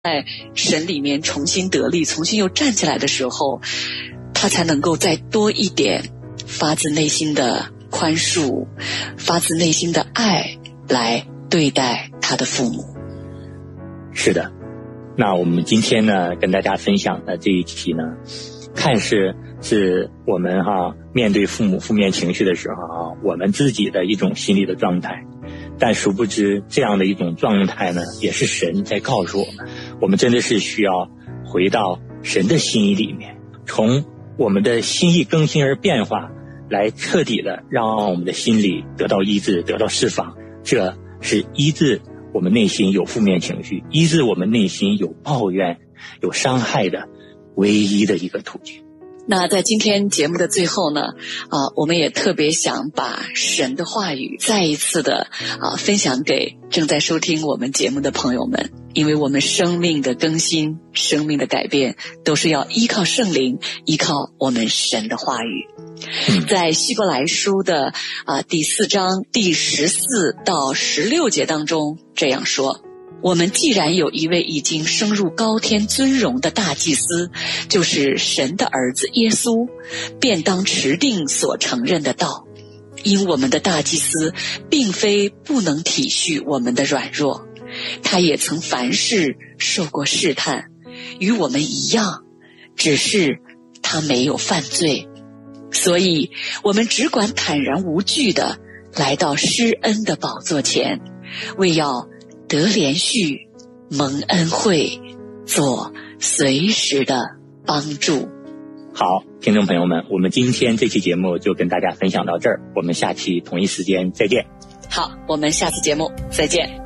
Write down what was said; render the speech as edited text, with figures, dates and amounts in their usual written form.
在神里面重新得力，重新又站起来的时候，他才能够再多一点发自内心的宽恕，发自内心的爱来对待他的父母。 是的，那我们今天呢跟大家分享的这一期呢，看似是我们面对父母负面情绪的时候我们自己的一种心理的状态，但殊不知这样的一种状态呢，也是神在告诉我们真的是需要回到神的心意里面，从我们的心意更新而变化，来彻底的让我们的心理得到医治，得到释放。这是医治我们内心有负面情绪，医治我们内心有抱怨有伤害的唯一的一个途径。 那在今天节目的最后呢，我们也特别想把神的话语再一次的分享给正在收听我们节目的朋友们，因为我们生命的更新，生命的改变都是要依靠圣灵，依靠我们神的话语。在希伯来书的第4章第14到16节当中这样说，我们既然有一位已经升入高天尊荣的大祭司，就是神的儿子耶稣，便当持定所承认的道。因我们的大祭司并非不能体恤我们的软弱，他也曾凡事受过试探，与我们一样，只是他没有犯罪。所以我们只管坦然无惧地来到施恩的宝座前，为要得连续蒙恩惠，做随时的帮助。 好，听众朋友们，我们今天这期节目就跟大家分享到这儿，我们下期同一时间再见。 好，我们下次节目再见。